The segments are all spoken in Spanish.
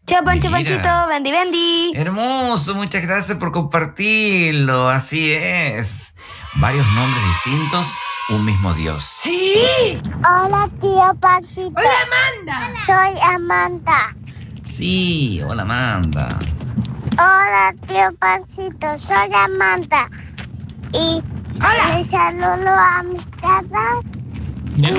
Chao, Pancho, Mira. Panchito, Bendy, Bendy. Hermoso, muchas gracias por compartirlo. Así es. Varios nombres distintos, un mismo Dios. ¡Sí! Hola, tío Panchito. ¡Hola, Amanda! Soy Amanda. Sí, hola Amanda. Hola, tío Panchito. Soy Amanda. Y ¡Hola! le saludo a mis tatas ¿Ya?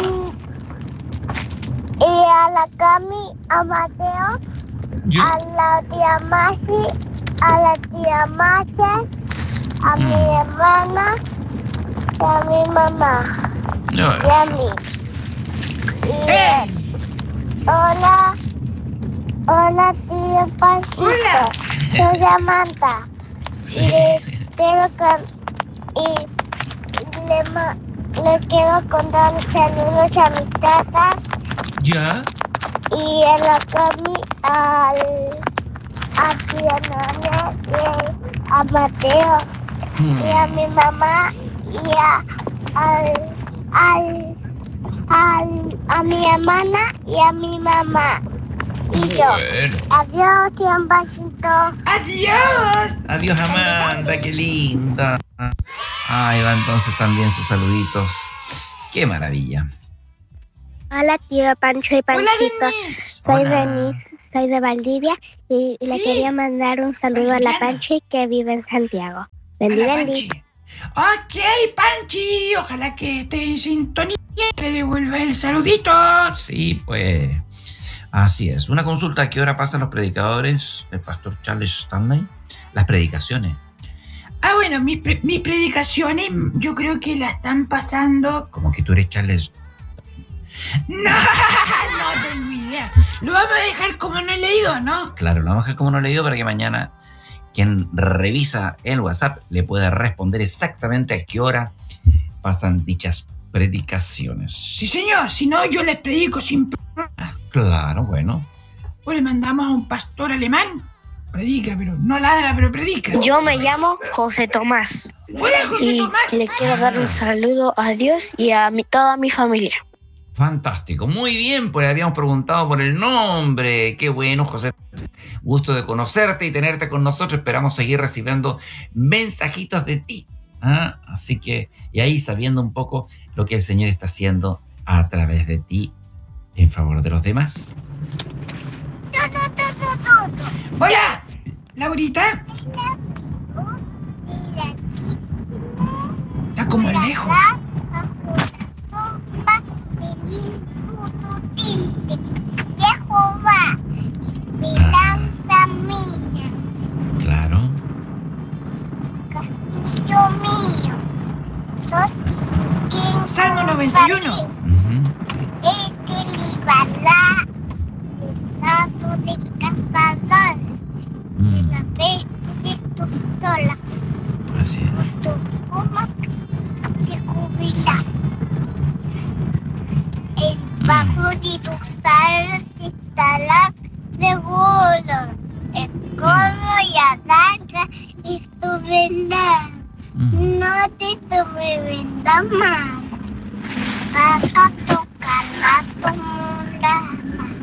y a la Cami, a Mateo, ¿Ya? a la tía Masi, a la tía Mache, a mi hermana y a mi mamá No, y a mí. ¡Ey! Hola, hola, tío Panchito. Hola. Soy Amanda. sí. Le quiero contar saludos a mis tatas ¿Ya? y a la Cami, a tía Nana y a Mateo y a mi mamá y a mi hermana y a mi mamá. Y yo. Bueno. Adiós, tío Panchito. ¡Adiós! Adiós Amanda, qué linda. Ahí va entonces también sus saluditos. Qué maravilla. Hola, tío Pancho y Panchito. ¡Hola, Denise! Soy Hola. Denise, soy de Valdivia y le Sí. quería mandar un saludo a la Valdiviana. Panchi que vive en Santiago. Bendy, Hola, Bendy. Panchi. Ok, Panchi. Ojalá que esté en sintonía. Le devuelva el saludito. Sí, pues. Así es. Una consulta: ¿a qué hora pasan los predicadores del pastor Charles Stanley? Las predicaciones. Ah, bueno, mis predicaciones yo creo que la están pasando. Como que tú eres Charles. No tengo idea. Lo vamos a dejar como no he leído, ¿no? Claro, lo vamos a dejar como no leído para que mañana quien revisa el WhatsApp le pueda responder exactamente a qué hora pasan dichas predicaciones. Sí, señor. Si no, yo les predico sin problema. Claro, bueno. O le mandamos a un pastor alemán. Predica, pero no ladra, pero predica. Yo me llamo José Tomás Hola, José y Tomás. le quiero dar un saludo a Dios y a toda mi familia. Fantástico, muy bien, pues habíamos preguntado por el nombre. Qué bueno, José. Gusto de conocerte y tenerte con nosotros. Esperamos seguir recibiendo mensajitos de ti. ¿Ah? Así que, y ahí sabiendo un poco lo que el Señor está haciendo a través de ti en favor de los demás. Hola, Laurita. Está como lejos. Esperanza mía, Claro. castillo mío, sos quien Salmo 91. Ujú. el que librará el lazo del cazador, de la peste de tus olas, Así es. tus plumas te cubrirá. Bajo de tus alas estará seguro. Escudo y adarga es tu verdad. No te sobrevenga mal. Vas a tocar a tu morada.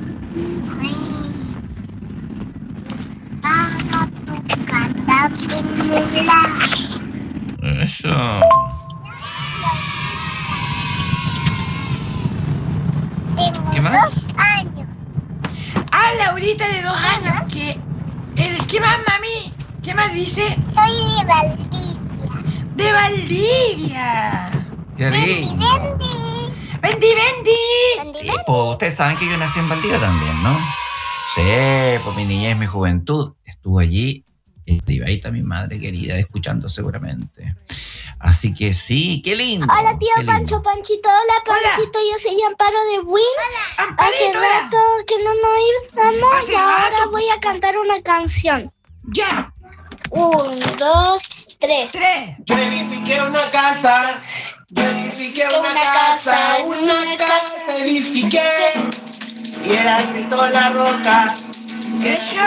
Vas a tocar a tu morada. Eso. ¿Qué más? 2 años. Ah, Laurita de 2 años. ¿Qué más, mami? ¿Qué más dice? Soy de Valdivia. De Valdivia. Qué lindo. Vendi, Vendi. Sí, pues ustedes saben que yo nací en Valdivia también, ¿no? Sí, pues mi niñez, mi juventud estuvo allí. Y ahí está mi madre querida, escuchando seguramente. Así que sí, qué lindo. Hola, tío qué lindo. Pancho, Panchito. Hola, Panchito. Yo soy Amparo de Win. Hace Amparito, rato que no nos oímos Hace y ahora rato. voy a cantar una canción. Ya. 1, 2, 3. 3. Yo edifiqué una casa, una casa edifiqué, y era Cristo la roca. Eso.